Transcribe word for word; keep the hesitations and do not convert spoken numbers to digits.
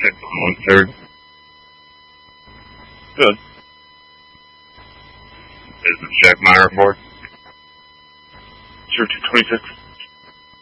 six on one third. Good. Is it check my report? Zero two twenty-six.